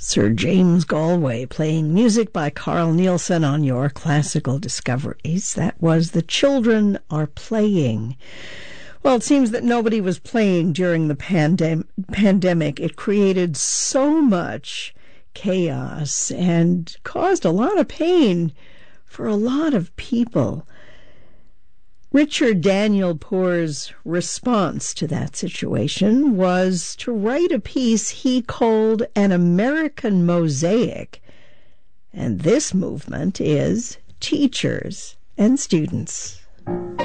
Sir James Galway playing music by Carl Nielsen on your classical discoveries. That was The Children Are Playing. Well, it seems that nobody was playing during the pandemic. It created so much chaos and caused a lot of pain for a lot of people. Richard Daniel Poor's response to that situation was to write a piece he called An American Mosaic. And this movement is teachers and students.